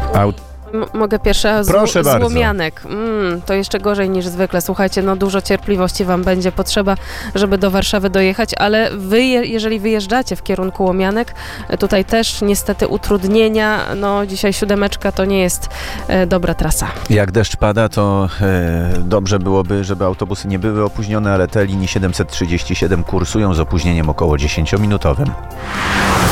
Mogę pierwsza Proszę bardzo. Złomianek. To jeszcze gorzej niż zwykle. Słuchajcie, dużo cierpliwości wam będzie potrzeba, żeby do Warszawy dojechać, ale wy, jeżeli wyjeżdżacie w kierunku Łomianek, tutaj też niestety utrudnienia. Dzisiaj 7 to nie jest dobra trasa. Jak deszcz pada, to dobrze byłoby, żeby autobusy nie były opóźnione, ale te linii 737 kursują z opóźnieniem około 10-minutowym.